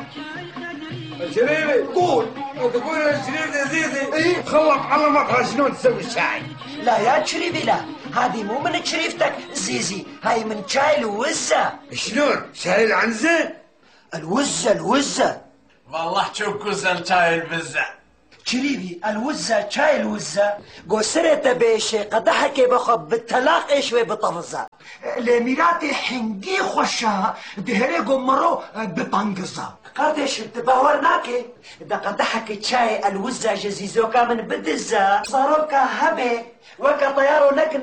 شريفي قول. تقول يا شريف يا زيزي إيه؟ خلط علمك شلون تسوي الشاي. لا يا شريفي لا، هذه مو من شريفتك زيزي، هاي من شاي الوزة. شلون شاي العنزة؟ الوزة والله شوكوزا شاي البزة شريفي، الوزة شاي الوزة قصرت بيشي قدحك بخب بالتلاقي شوي بطفزة لميراتي حنقي خوشها دهري قمرو بطنقزة قدش تباورناكي دا قدحك شاي الوزة جزيزوكا من بدزة صاروكا هبي وكا طيارو لك